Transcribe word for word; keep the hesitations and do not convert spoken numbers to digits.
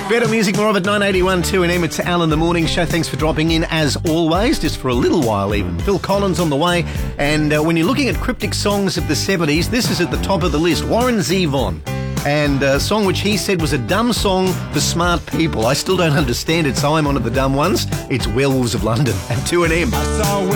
Better music, more of it, nine eighty-one two N M. It's Al in the Morning Show. Thanks for dropping in, as always, just for a little while even. Phil Collins on the way. And uh, when you're looking at cryptic songs of the seventies, this is at the top of the list. Warren Zevon. And a song which he said was a dumb song for smart people. I still don't understand it, so I'm one of the dumb ones. It's Werewolves of London at two N M. I saw